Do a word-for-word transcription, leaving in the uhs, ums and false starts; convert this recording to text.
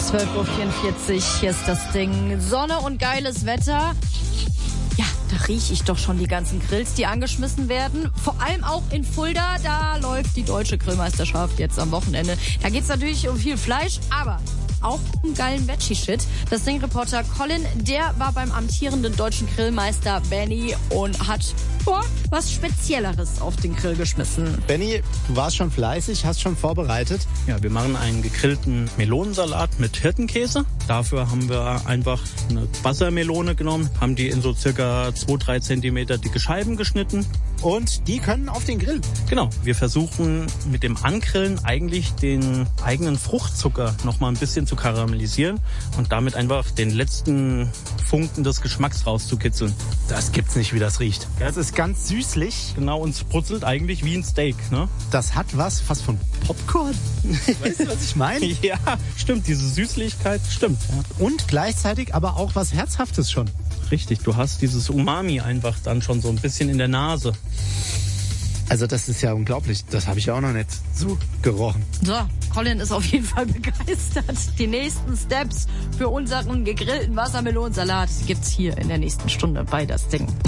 zwölf Uhr vierundvierzig, hier ist das Ding. Sonne und geiles Wetter. Ja, da rieche ich doch schon die ganzen Grills, die angeschmissen werden. Vor allem auch in Fulda, da läuft die deutsche Grillmeisterschaft jetzt am Wochenende. Da geht's natürlich um viel Fleisch, aber auch um geilen Veggie-Shit. Das Ding-Reporter Colin, der war beim amtierenden deutschen Grillmeister Benny und hat boah, was Spezielleres auf den Grill geschmissen. Benny, du warst schon fleißig, hast schon vorbereitet. Ja, wir machen einen gegrillten Melonensalat mit Hirtenkäse. Dafür haben wir einfach eine Wassermelone genommen, haben die in so circa zwei bis drei Zentimeter dicke Scheiben geschnitten. Und die können auf den Grill. Genau, wir versuchen mit dem Angrillen eigentlich den eigenen Fruchtzucker noch mal ein bisschen zu karamellisieren und damit einfach den letzten Funken des Geschmacks rauszukitzeln. Das gibt's nicht, wie das riecht. Das ist ganz süßlich. Genau, und es brutzelt eigentlich wie ein Steak, ne? Das hat was fast von Popcorn. Weißt du, was ich meine? Ja, stimmt, diese Süßlichkeit stimmt. Ja. Und gleichzeitig aber auch was Herzhaftes schon. Richtig, du hast dieses Umami einfach dann schon so ein bisschen in der Nase. Also das ist ja unglaublich. Das habe ich ja auch noch nicht so gerochen. So, Colin ist auf jeden Fall begeistert. Die nächsten Steps für unseren gegrillten Wassermelonensalat gibt's hier in der nächsten Stunde bei das Ding.